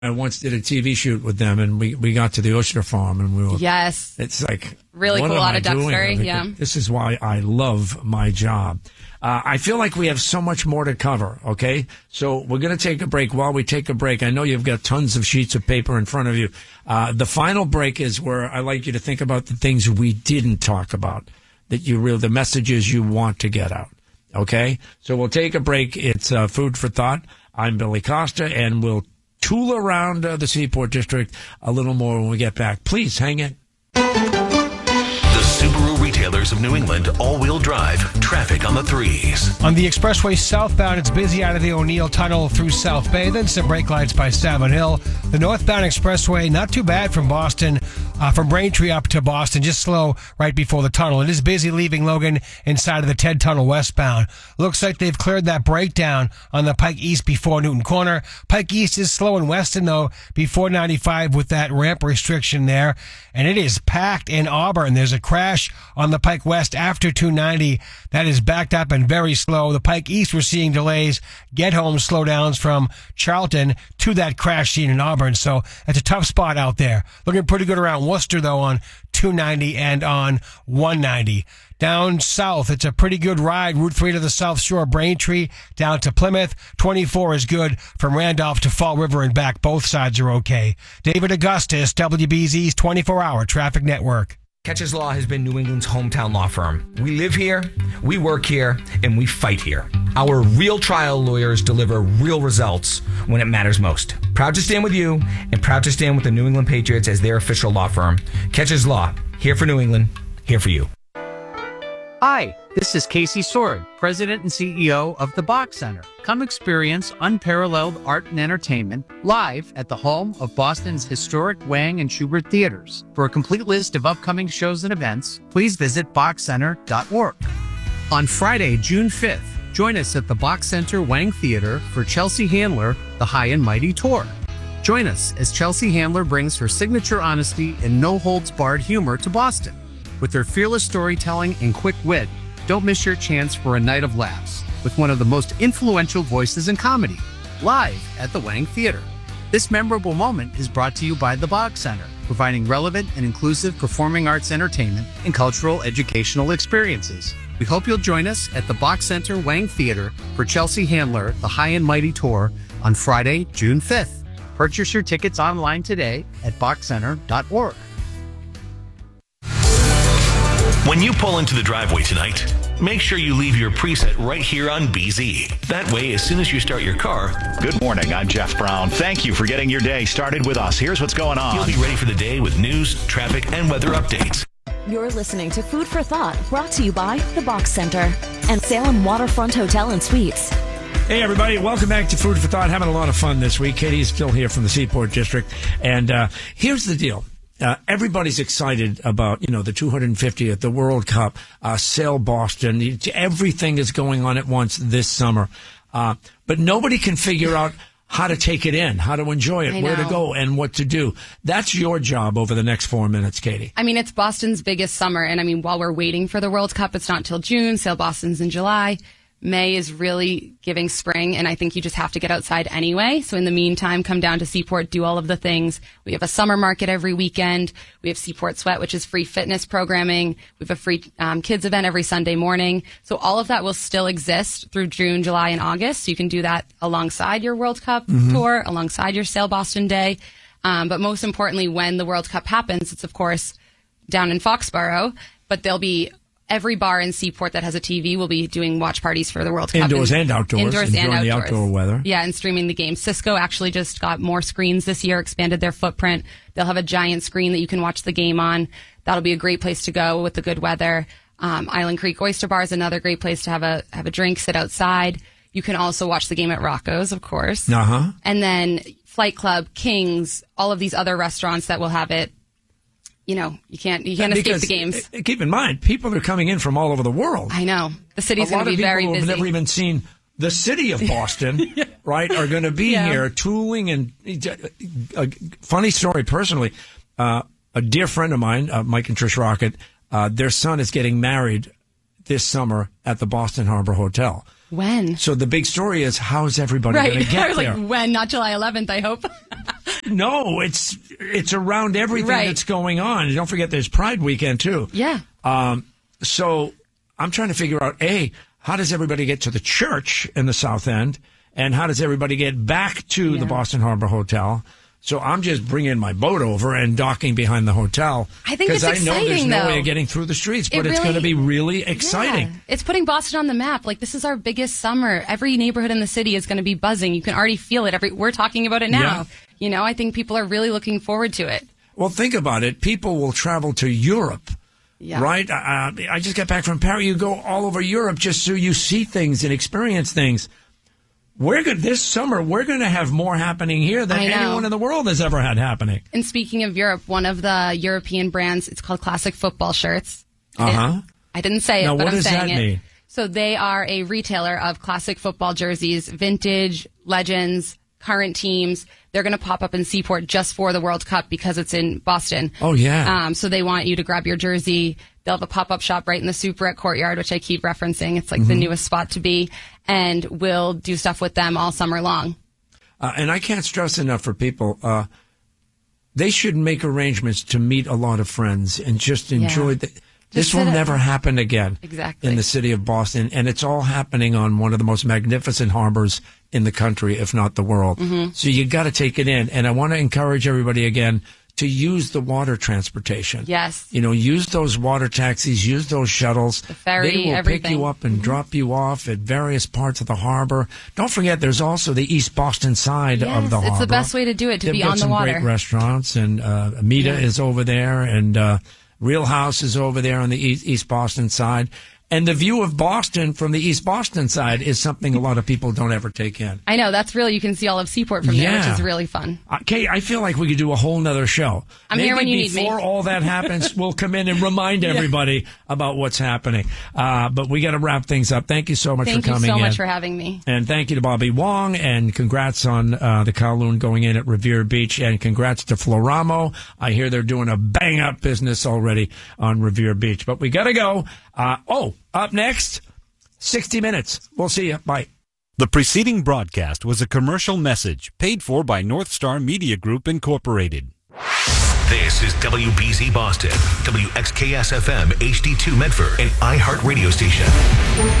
I once did a TV shoot with them, and we got to the oyster farm, and we were. Yes. It's like really cool out of Duxbury. Yeah. This is why I love my job. I feel like we have so much more to cover. Okay, so we're going to take a break. While we take a break, I know you've got tons of sheets of paper in front of you. The final break is where I like you to think about the things we didn't talk about, the messages you want to get out. Okay, so we'll take a break. It's Food for Thought. I'm Billy Costa, and we'll tool around the Seaport District a little more when we get back. Please hang in. The Subaru retailers of New England all-wheel drive. Traffic on the 3s. On the expressway southbound, it's busy out of the O'Neill Tunnel through South Bay, then some brake lights by Savin Hill. The northbound expressway, not too bad from Boston, from Braintree up to Boston, just slow right before the tunnel. It is busy leaving Logan inside of the Ted Tunnel westbound. Looks like they've cleared that breakdown on the Pike East before Newton Corner. Pike East is slow in Weston, though, before 95 with that ramp restriction there. And it is packed in Auburn. There's a crash on the Pike West after 290. That is backed up and very slow. The Pike East, we're seeing delays. Get home slowdowns from Charlton to that crash scene in Auburn. So that's a tough spot out there. Looking pretty good around Worcester, though, on 290 and on 190. Down south, it's a pretty good ride. Route 3 to the South Shore, Braintree, down to Plymouth. 24 is good from Randolph to Fall River and back. Both sides are okay. David Augustus, WBZ's 24-hour traffic network. Catches Law has been New England's hometown law firm. We live here, we work here, and we fight here. Our real trial lawyers deliver real results when it matters most. Proud to stand with you and proud to stand with the New England Patriots as their official law firm. Catches Law, here for New England, here for you. Hi, this is Casey Sword, President and CEO of the Bach Center. Come experience unparalleled art and entertainment live at the home of Boston's historic Wang and Schubert theaters. For a complete list of upcoming shows and events, please visit bachcenter.org. On Friday, June 5th, join us at the Bach Center Wang Theater for Chelsea Handler, The High and Mighty Tour. Join us as Chelsea Handler brings her signature honesty and no-holds-barred humor to Boston. With her fearless storytelling and quick wit, don't miss your chance for a night of laughs with one of the most influential voices in comedy, live at the Wang Theater. This memorable moment is brought to you by the Bach Center, providing relevant and inclusive performing arts entertainment and cultural educational experiences. We hope you'll join us at the Bach Center Wang Theater for Chelsea Handler, The High and Mighty Tour on Friday, June 5th. Purchase your tickets online today at bachcenter.org. When you pull into the driveway tonight, make sure you leave your preset right here on BZ. That way, as soon as you start your car... Good morning, I'm Jeff Brown. Thank you for getting your day started with us. Here's what's going on. You'll be ready for the day with news, traffic, and weather updates. You're listening to Food for Thought, brought to you by the Bach Center and Salem Waterfront Hotel and Suites. Hey, everybody. Welcome back to Food for Thought. Having a lot of fun this week. Katie is still here from the Seaport District. And here's the deal. Everybody's excited about, the 250th, the World Cup, Sail Boston. Everything is going on at once this summer. But nobody can figure out how to take it in, how to enjoy it, where to go, and what to do. That's your job over the next 4 minutes, Katie. I mean, it's Boston's biggest summer. And while we're waiting for the World Cup, it's not till June. Sail Boston's in July. May is really giving spring, and I think you just have to get outside anyway. So in the meantime, come down to Seaport, do all of the things. We have a summer market every weekend. We have Seaport Sweat, which is free fitness programming. We have a free kids event every Sunday morning. So all of that will still exist through June, July, and August. So you can do that alongside your World Cup tour, alongside your Sail Boston Day. But most importantly, when the World Cup happens, it's, of course, down in Foxborough, but there'll be every bar in Seaport that has a TV will be doing watch parties for the World Cup. Indoors and outdoors. Enjoying the outdoor weather. Yeah, and streaming the game. Cisco actually just got more screens this year, expanded their footprint. They'll have a giant screen that you can watch the game on. That'll be a great place to go with the good weather. Island Creek Oyster Bar is another great place to have a drink, sit outside. You can also watch the game at Rocco's, of course. Uh-huh. And then Flight Club, King's, all of these other restaurants that will have it. You can't escape the games. Keep in mind, people are coming in from all over the world. I know. The city's going to be very busy. A lot of people who have never even seen the city of Boston, right, are going to be here tooling. And a funny story, personally, a dear friend of mine, Mike and Trish Rocket, their son is getting married this summer at the Boston Harbor Hotel. When? So the big story is, how's everybody going to Right. get I was there? like, when? Not July 11th, I hope. No, it's around everything Right. that's going on. And don't forget, there's Pride weekend too. Yeah. So I'm trying to figure out, A, how does everybody get to the church in the South End? And how does everybody get back to the Boston Harbor Hotel? So I'm just bringing my boat over and docking behind the hotel. I think it's because I know there's exciting, no though. way of getting through the streets, but It it's going to really- be really exciting. Yeah. It's putting Boston on the map. Like, this is our biggest summer. Every neighborhood in the city is going to be buzzing. You can already feel it. We're talking about it now. Yeah. You know, I think people are really looking forward to it. Well, think about it. People will travel to Europe, Yeah. right? I just got back from Paris. You go all over Europe just so you see things and experience things. This summer, we're going to have more happening here than I know. anyone in the world has ever had happening. And speaking of Europe, one of the European brands, it's called Classic Football Shirts. Uh-huh. I didn't say it, Now, but what I'm does saying that it. mean? So they are a retailer of classic football jerseys, vintage, legends, current teams. They're going to pop up in Seaport just for the World Cup because it's in Boston. Oh, yeah. So they want you to grab your jersey. They'll have a pop-up shop right in the Superette Courtyard, which I keep referencing. It's like the newest spot to be. And we'll do stuff with them all summer long. And I can't stress enough for people, they should make arrangements to meet a lot of friends and just enjoy this will sit at- never happen again Exactly. in the city of Boston. And it's all happening on one of the most magnificent harbors in the country, if not the world. So you got to take it in. And I want to encourage everybody again to use the water transportation. Yes. You know, use those water taxis, use those shuttles. The ferry, they will pick everything. you up and drop you off at various parts of the harbor. Don't forget, there's also the East Boston side of the harbor. It's the best way to do it, to They've be got on the some water. great restaurants, and Amita is over there, and Real House is over there on the East Boston side. And the view of Boston from the East Boston side is something a lot of people don't ever take in. I know, that's really, you can see all of Seaport from there, which Yeah. is really fun. Kate, I feel like we could do a whole nother show. I'm here when you need me. Before all that happens, we'll come in and remind everybody about what's happening. But we got to wrap things up. Thank you so much Thank for you coming in. so much for having me. And thank you to Bobby Wong, and congrats on the Kowloon going in at Revere Beach, and congrats to Floramo. I hear they're doing a bang-up business already on Revere Beach. But we got to go. Up next, 60 Minutes. We'll see you. Bye. The preceding broadcast was a commercial message paid for by North Star Media Group, Incorporated. This is WBZ Boston, WXKS FM HD2 Medford, an iHeart radio station.